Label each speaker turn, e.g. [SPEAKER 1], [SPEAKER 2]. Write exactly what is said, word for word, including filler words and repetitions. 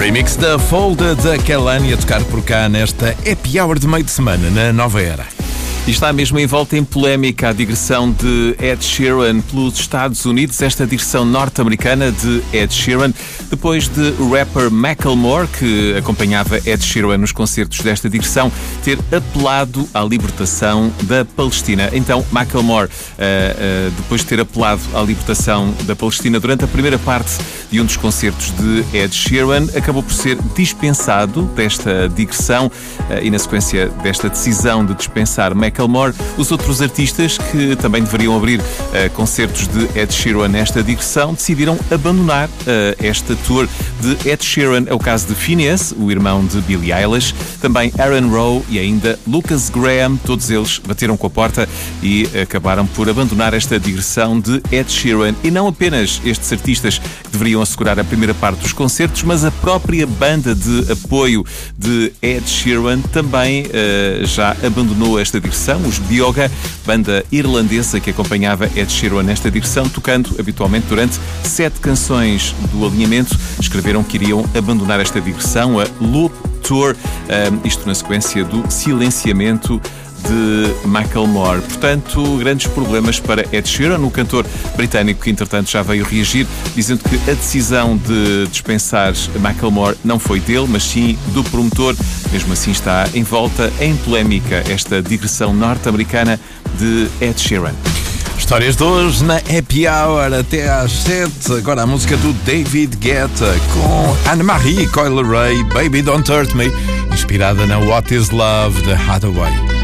[SPEAKER 1] Remix da Folda da Kelani a tocar por cá nesta happy hour de meio de semana na Nova Era.
[SPEAKER 2] E está mesmo envolta em polémica a digressão de Ed Sheeran pelos Estados Unidos, esta digressão norte-americana de Ed Sheeran, depois de o rapper Macklemore, que acompanhava Ed Sheeran nos concertos desta digressão, ter apelado à libertação da Palestina. Então, Macklemore, uh, uh, depois de ter apelado à libertação da Palestina durante a primeira parte de um dos concertos de Ed Sheeran, acabou por ser dispensado desta digressão uh, e, na sequência desta decisão de dispensar Macklemore, os outros artistas que também deveriam abrir uh, concertos de Ed Sheeran nesta digressão decidiram abandonar uh, esta tour de Ed Sheeran. É o caso de Phineas, o irmão de Billie Eilish, também Aaron Rowe e ainda Lucas Graham. Todos eles bateram com a porta e acabaram por abandonar esta digressão de Ed Sheeran. E não apenas estes artistas que deveriam assegurar a primeira parte dos concertos, mas a própria banda de apoio de Ed Sheeran também uh, já abandonou esta digressão. Os Bioga, banda irlandesa que acompanhava Ed Sheeran nesta digressão, tocando habitualmente durante sete canções do alinhamento, escreveram que iriam abandonar esta digressão, a Loop Tour, um, isto na sequência do silenciamento de Macklemore. Portanto, grandes problemas para Ed Sheeran, o cantor britânico que, entretanto, já veio reagir, dizendo que a decisão de dispensar Macklemore não foi dele, mas sim do promotor. Mesmo assim, está em volta em polémica esta digressão norte-americana de Ed Sheeran.
[SPEAKER 1] Histórias de hoje na Happy Hour até às sete. Agora a música do David Guetta com Anne-Marie Coil Ray, Baby Don't Hurt Me, inspirada na What Is Love de Hathaway.